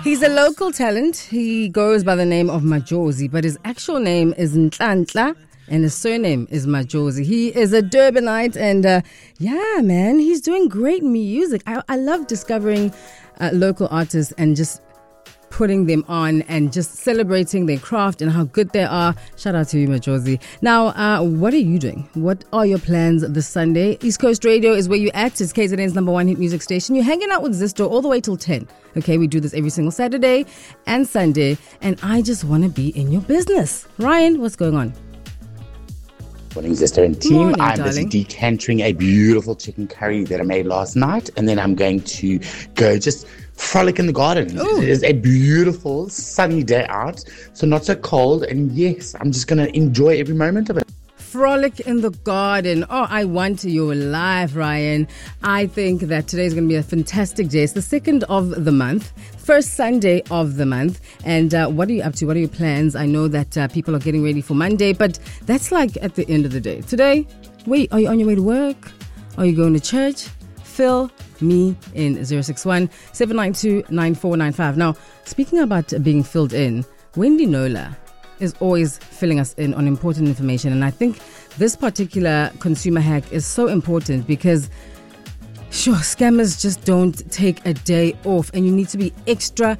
He's a local talent. He goes by the name of Majozi, but his actual name is Nhlanhla. And his surname is Majozi. He is a Durbanite and yeah, man, he's doing great music. I love discovering local artists and just putting them on and just celebrating their craft and how good they are. Shout out to you, Majozi. Now, what are you doing? What are your plans this Sunday? East Coast Radio is where you at. It's KZN's #1 hit music station. You're hanging out with Zisto all the way till 10. Okay, we do this every single Saturday and Sunday, and I just want to be in your business. Ryan, what's going on? Morning, Zisto and team. Morning, I'm darling. busy decantering a beautiful chicken curry that I made last night, and then I'm going to go just frolic in the garden. Ooh. It is a beautiful sunny day out, so not so cold, and yes, I'm just going to enjoy every moment of it. Frolic in the garden. Oh, I want your life, Ryan. I think that today is going to be a fantastic day. It's the 2nd of the month, first Sunday of the month. And what are you up to? What are your plans? I know that people are getting ready for Monday, but that's like at the end of the day. Today, wait, are you on your way to work? Are you going to church? Fill me in 061 792 9495. Now, speaking about being filled in, Wendy Nola is always filling us in on important information. And I think this particular consumer hack is so important because, sure, scammers just don't take a day off and you need to be extra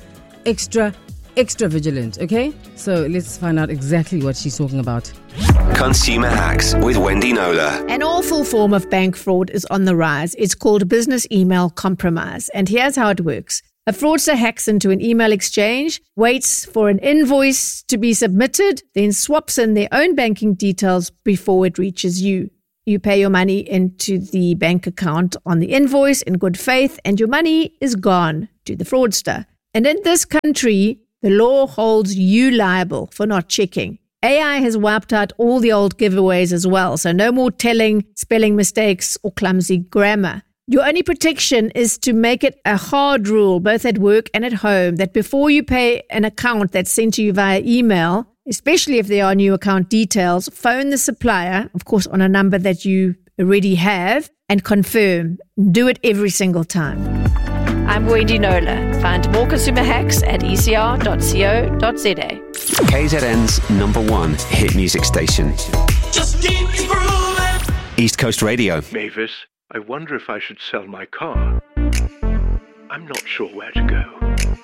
vigilant, okay? So let's find out exactly what she's talking about. Consumer Hacks with Wendy Nola. An awful form of bank fraud is on the rise. It's called business email compromise. And here's how it works. A fraudster hacks into an email exchange, waits for an invoice to be submitted, then swaps in their own banking details before it reaches you. You pay your money into the bank account on the invoice in good faith, and your money is gone to the fraudster. And in this country, the law holds you liable for not checking. AI has wiped out all the old giveaways as well, so no more telling spelling mistakes or clumsy grammar. Your only protection is to make it a hard rule, both at work and at home, that before you pay an account that's sent to you via email, especially if there are new account details, phone the supplier, of course, on a number that you already have, and confirm. Do it every single time. I'm Wendy Nola. Find more consumer hacks at ecr.co.za. KZN's #1 hit music station. Just keep grooving. East Coast Radio. Mavis, I wonder if I should sell my car. I'm not sure where to go.